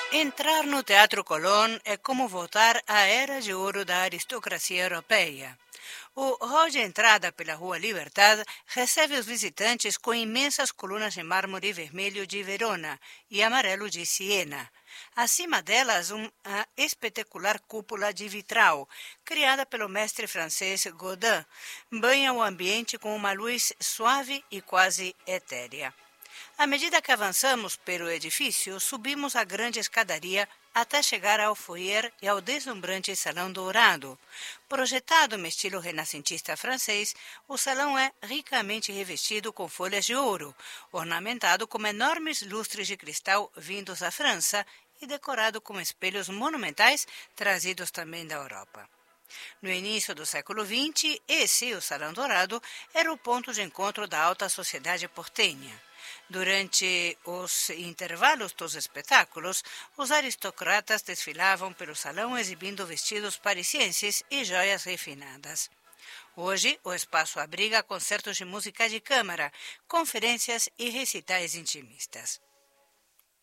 Entrar no Teatro Colón é como voltar à era de ouro da aristocracia europeia. O hall de entrada pela Rua Libertad recebe os visitantes com imensas colunas de mármore vermelho de Verona e amarelo de Siena. Acima delas, uma espetacular cúpula de vitral, criada pelo mestre francês Godin, banha o ambiente com uma luz suave e quase etérea. À medida que avançamos pelo edifício, subimos a grande escadaria até chegar ao foyer e ao deslumbrante Salão Dourado. Projetado no estilo renascentista francês, o salão é ricamente revestido com folhas de ouro, ornamentado com enormes lustres de cristal vindos da França e decorado com espelhos monumentais trazidos também da Europa. No início do século XX, esse, o Salão Dourado, era o ponto de encontro da alta sociedade portenha. Durante os intervalos dos espetáculos, os aristocratas desfilavam pelo salão exibindo vestidos parisienses e joias refinadas. Hoje, o espaço abriga concertos de música de câmara, conferências e recitais intimistas.